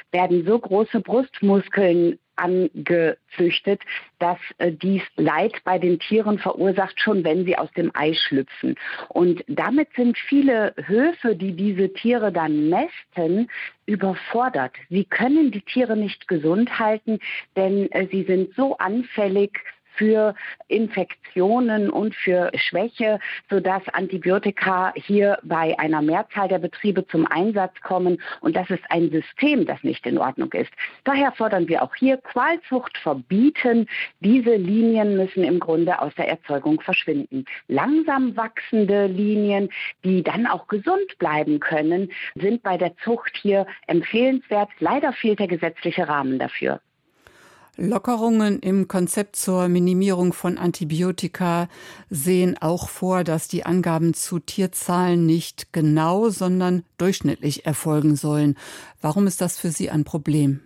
werden so große Brustmuskeln angezüchtet, dass dies Leid bei den Tieren verursacht, schon wenn sie aus dem Ei schlüpfen. Und damit sind viele Höfe, die diese Tiere dann mästen, überfordert. Sie können die Tiere nicht gesund halten, denn sie sind so anfällig für Infektionen und für Schwäche, sodass Antibiotika hier bei einer Mehrzahl der Betriebe zum Einsatz kommen. Und das ist ein System, das nicht in Ordnung ist. Daher fordern wir auch hier Qualzucht verbieten. Diese Linien müssen im Grunde aus der Erzeugung verschwinden. Langsam wachsende Linien, die dann auch gesund bleiben können, sind bei der Zucht hier empfehlenswert. Leider fehlt der gesetzliche Rahmen dafür. Lockerungen im Konzept zur Minimierung von Antibiotika sehen auch vor, dass die Angaben zu Tierzahlen nicht genau, sondern durchschnittlich erfolgen sollen. Warum ist das für Sie ein Problem?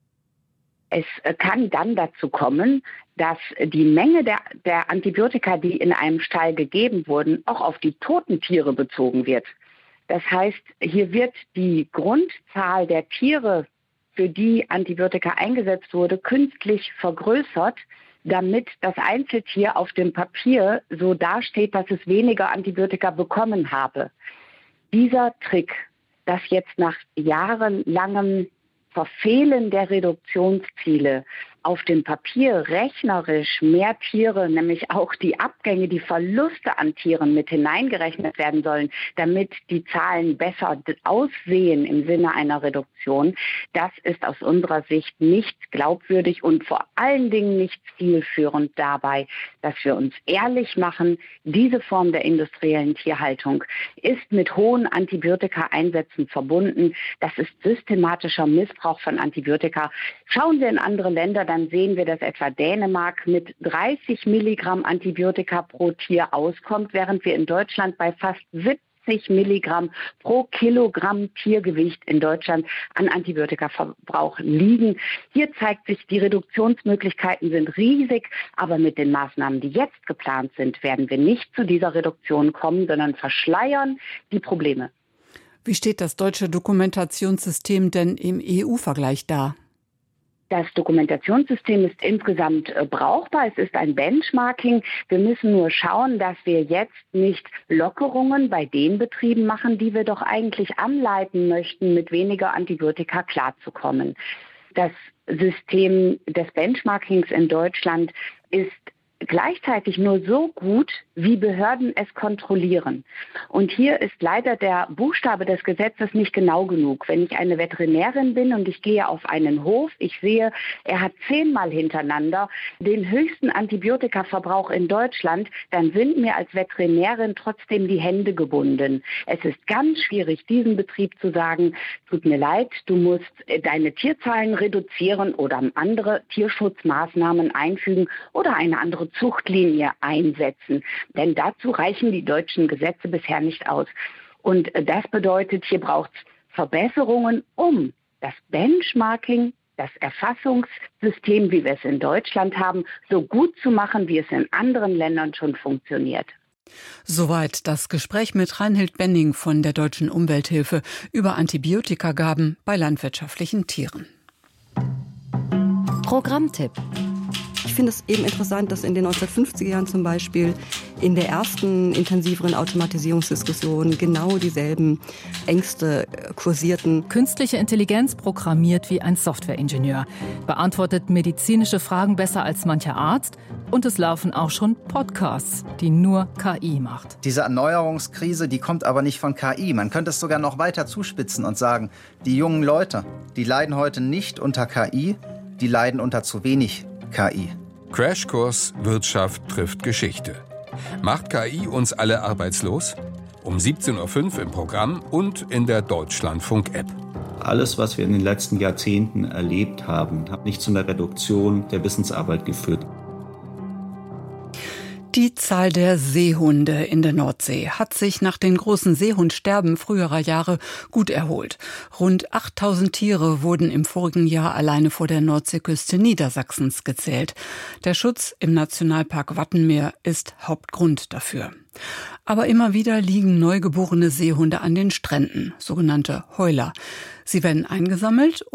Es kann dann dazu kommen, dass die Menge der Antibiotika, die in einem Stall gegeben wurden, auch auf die toten Tiere bezogen wird. Das heißt, hier wird die Grundzahl der Tiere, für die Antibiotika eingesetzt wurde, künstlich vergrößert, damit das Einzeltier auf dem Papier so dasteht, dass es weniger Antibiotika bekommen habe. Dieser Trick, dass jetzt nach jahrelangem Verfehlen der Reduktionsziele auf dem Papier rechnerisch mehr Tiere, nämlich auch die Abgänge, die Verluste an Tieren mit hineingerechnet werden sollen, damit die Zahlen besser aussehen im Sinne einer Reduktion, das ist aus unserer Sicht nicht glaubwürdig und vor allen Dingen nicht zielführend dabei, dass wir uns ehrlich machen, diese Form der industriellen Tierhaltung ist mit hohen Antibiotika-Einsätzen verbunden. Das ist systematischer Missbrauch von Antibiotika. Schauen wir in andere Länder, dann sehen wir, dass etwa Dänemark mit 30 Milligramm Antibiotika pro Tier auskommt, während wir in Deutschland bei fast 70 Milligramm pro Kilogramm Tiergewicht in Deutschland an Antibiotikaverbrauch liegen. Hier zeigt sich, die Reduktionsmöglichkeiten sind riesig, aber mit den Maßnahmen, die jetzt geplant sind, werden wir nicht zu dieser Reduktion kommen, sondern verschleiern die Probleme. Wie steht das deutsche Dokumentationssystem denn im EU-Vergleich da? Das Dokumentationssystem ist insgesamt brauchbar. Es ist ein Benchmarking. Wir müssen nur schauen, dass wir jetzt nicht Lockerungen bei den Betrieben machen, die wir doch eigentlich anleiten möchten, mit weniger Antibiotika klarzukommen. Das System des Benchmarkings in Deutschland ist gleichzeitig nur so gut, wie Behörden es kontrollieren. Und hier ist leider der Buchstabe des Gesetzes nicht genau genug. Wenn ich eine Veterinärin bin und ich gehe auf einen Hof, ich sehe, er hat 10-mal hintereinander den höchsten Antibiotikaverbrauch in Deutschland, dann sind mir als Veterinärin trotzdem die Hände gebunden. Es ist ganz schwierig, diesem Betrieb zu sagen, tut mir leid, du musst deine Tierzahlen reduzieren oder andere Tierschutzmaßnahmen einfügen oder eine andere Zuchtlinie einsetzen. Denn dazu reichen die deutschen Gesetze bisher nicht aus. Und das bedeutet, hier braucht es Verbesserungen, um das Benchmarking, das Erfassungssystem, wie wir es in Deutschland haben, so gut zu machen, wie es in anderen Ländern schon funktioniert. Soweit das Gespräch mit Reinhild Benning von der Deutschen Umwelthilfe über Antibiotikagaben bei landwirtschaftlichen Tieren. Programmtipp. Ich finde es eben interessant, dass in den 1950er Jahren zum Beispiel in der ersten intensiveren Automatisierungsdiskussion genau dieselben Ängste kursierten. Künstliche Intelligenz programmiert wie ein Softwareingenieur, beantwortet medizinische Fragen besser als mancher Arzt und es laufen auch schon Podcasts, die nur KI macht. Diese Erneuerungskrise, die kommt aber nicht von KI. Man könnte es sogar noch weiter zuspitzen und sagen, die jungen Leute, die leiden heute nicht unter KI, die leiden unter zu wenig KI. Crashkurs Wirtschaft trifft Geschichte. Macht KI uns alle arbeitslos? Um 17.05 Uhr im Programm und in der Deutschlandfunk-App. Alles, was wir in den letzten Jahrzehnten erlebt haben, hat nicht zu einer Reduktion der Wissensarbeit geführt. Die Zahl der Seehunde in der Nordsee hat sich nach den großen Seehundsterben früherer Jahre gut erholt. Rund 8.000 Tiere wurden im vorigen Jahr alleine vor der Nordseeküste Niedersachsens gezählt. Der Schutz im Nationalpark Wattenmeer ist Hauptgrund dafür. Aber immer wieder liegen neugeborene Seehunde an den Stränden, sogenannte Heuler. Sie werden eingesammelt